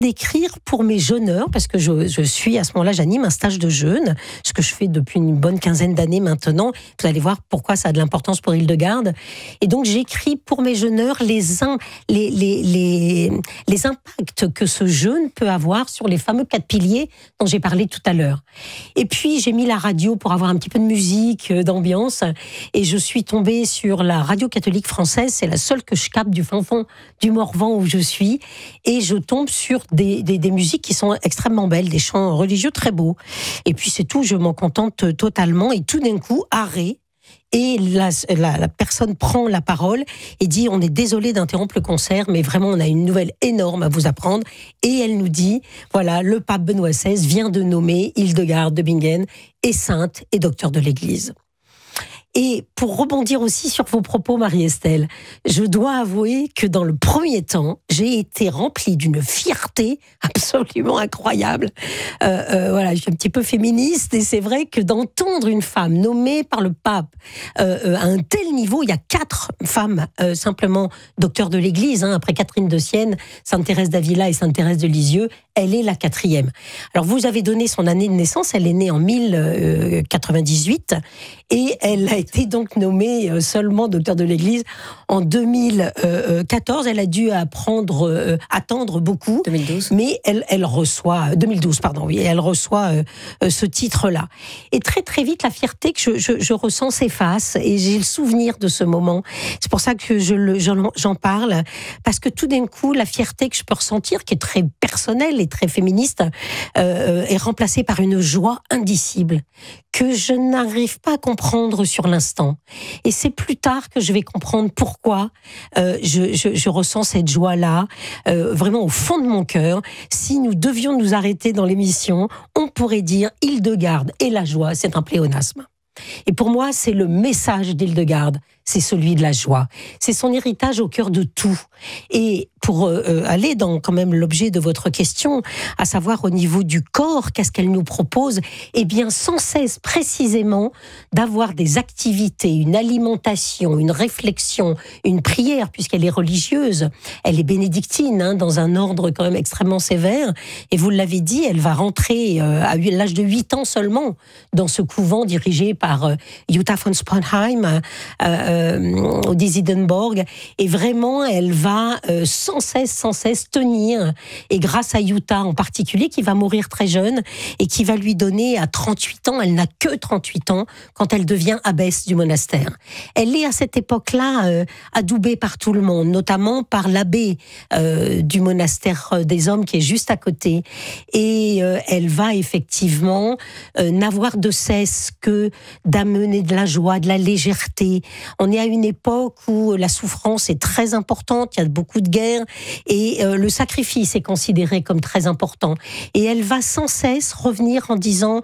d'écrire pour mes jeûneurs, parce que je suis, à ce moment-là, j'anime un stage de jeûne, ce que je fais depuis une bonne quinzaine d'années maintenant. Vous allez voir pourquoi ça a de l'importance pour Hildegarde. Et donc, j'écris pour mes jeûneurs les impacts que ce jeûne peut avoir sur les fameux 4 piliers dont j'ai parlé tout à l'heure. Et puis, j'ai mis la radio pour avoir un petit peu de musique, d'ambiance, et je suis tombée sur la radio catholique française. C'est la seule que je capte du fin fond du Morvan où je suis, et je tombe sur des musiques qui sont extrêmement belles, des chants religieux très beaux. Et puis c'est tout, je m'en contente totalement. Et tout d'un coup, arrêt. Et la personne prend la parole et dit: on est désolé d'interrompre le concert, mais vraiment on a une nouvelle énorme à vous apprendre. Et elle nous dit: voilà, le pape Benoît XVI vient de nommer Hildegarde de Bingen et sainte et docteur de l'Église. Et pour rebondir aussi sur vos propos, Marie-Estelle, je dois avouer que dans le premier temps, j'ai été remplie d'une fierté absolument incroyable. Voilà, je suis un petit peu féministe, et c'est vrai que d'entendre une femme nommée par le pape à un tel niveau, il y a 4 femmes simplement docteurs de l'Église, après Catherine de Sienne, Sainte Thérèse d'Avila et Sainte Thérèse de Lisieux, elle est la 4e. Alors vous avez donné son année de naissance, elle est née en 1098, et elle a été donc nommée seulement docteur de l'Église en 2014. Elle a dû attendre beaucoup. 2012. Mais elle reçoit 2012, pardon, oui, elle reçoit ce titre-là. Et très très vite, la fierté que je ressens s'efface, et j'ai le souvenir de ce moment. C'est pour ça que j'en parle, parce que tout d'un coup, la fierté que je peux ressentir, qui est très personnelle et très féministe, est remplacée par une joie indicible que je n'arrive pas à comprendre sur l'instant. Et c'est plus tard que je vais comprendre pourquoi je ressens cette joie-là, vraiment au fond de mon cœur. Si nous devions nous arrêter dans l'émission, on pourrait dire: Hildegarde et la joie, c'est un pléonasme. Et pour moi, c'est le message d'Hildegarde, c'est celui de la joie. C'est son héritage au cœur de tout. Et pour aller dans quand même l'objet de votre question, à savoir au niveau du corps, qu'est-ce qu'elle nous propose? Eh bien, sans cesse précisément d'avoir des activités, une alimentation, une réflexion, une prière, puisqu'elle est religieuse. Elle est bénédictine, dans un ordre quand même extrêmement sévère. Et vous l'avez dit, elle va rentrer à l'âge de 8 ans seulement dans ce couvent dirigé par Jutta von Sponheim au Disidenborg. Et vraiment, elle va sans cesse tenir. Et grâce à Jutta en particulier, qui va mourir très jeune et qui va lui donner à 38 ans, elle n'a que 38 ans, quand elle devient abbesse du monastère. Elle est à cette époque-là adoubée par tout le monde, notamment par l'abbé du monastère des hommes qui est juste à côté. Et elle va effectivement n'avoir de cesse que d'amener de la joie, de la légèreté. On est à une époque où la souffrance est très importante, il y a beaucoup de guerres, et le sacrifice est considéré comme très important. Et elle va sans cesse revenir en disant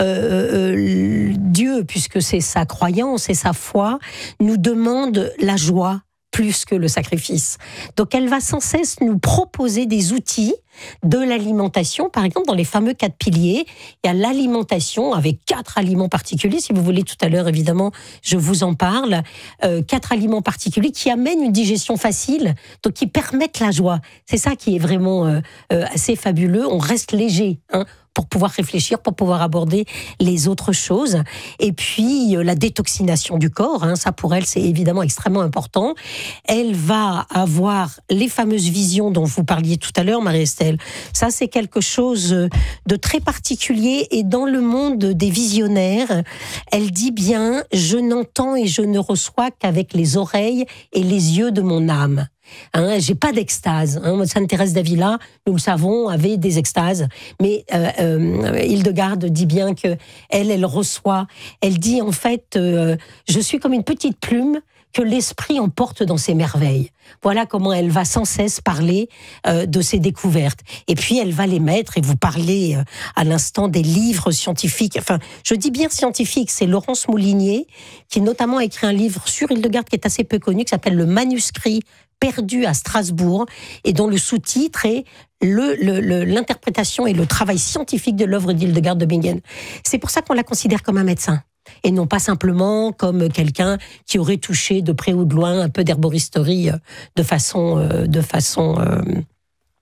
Dieu, puisque c'est sa croyance et sa foi, nous demande la joie plus que le sacrifice. Donc elle va sans cesse nous proposer des outils de l'alimentation. Par exemple, dans les fameux 4 piliers, il y a l'alimentation avec 4 aliments particuliers. Si vous voulez, tout à l'heure, évidemment, je vous en parle. 4 aliments particuliers qui amènent une digestion facile, donc qui permettent la joie. C'est ça qui est vraiment assez fabuleux. On reste léger, pour pouvoir réfléchir, pour pouvoir aborder les autres choses. Et puis, la détoxination du corps, ça pour elle, c'est évidemment extrêmement important. Elle va avoir les fameuses visions dont vous parliez tout à l'heure, Marie-Estelle. Ça, c'est quelque chose de très particulier. Et dans le monde des visionnaires, elle dit bien « Je n'entends et je ne reçois qu'avec les oreilles et les yeux de mon âme ». J'ai pas d'extase. Sainte Thérèse d'Avila, nous le savons, avait des extases. Mais Hildegarde dit bien que elle reçoit. Elle dit en fait, je suis comme une petite plume que l'esprit emporte dans ses merveilles. Voilà comment elle va sans cesse parler de ses découvertes. Et puis elle va les mettre, et vous parlez à l'instant des livres scientifiques. Enfin, je dis bien scientifiques, c'est Laurence Moulinier qui notamment a écrit un livre sur Hildegarde qui est assez peu connu, qui s'appelle Le manuscrit perdu à Strasbourg, et dont le sous-titre est l'interprétation et le travail scientifique de l'œuvre d'Hildegarde de Bingen. C'est pour ça qu'on la considère comme un médecin, et non pas simplement comme quelqu'un qui aurait touché de près ou de loin un peu d'herboristerie de façon